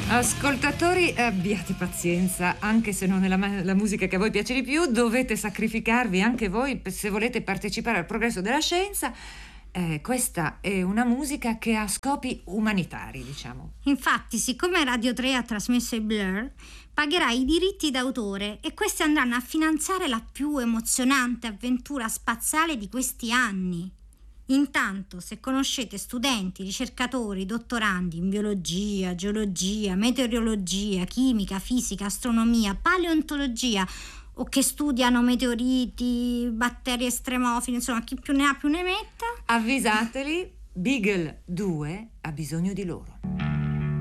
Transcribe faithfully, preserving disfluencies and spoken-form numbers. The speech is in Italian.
Ascoltatori, abbiate pazienza, anche se non è la, la musica che a voi piace di più, dovete sacrificarvi anche voi se volete partecipare al progresso della scienza. Eh, questa è una musica che ha scopi umanitari, diciamo. Infatti, siccome Radio tre ha trasmesso i Blur, pagherà i diritti d'autore e questi andranno a finanziare la più emozionante avventura spaziale di questi anni. Intanto, se conoscete studenti, ricercatori, dottorandi in biologia, geologia, meteorologia, chimica, fisica, astronomia, paleontologia o che studiano meteoriti, batteri estremofili, insomma, chi più ne ha più ne metta, avvisateli, Beagle due ha bisogno di loro.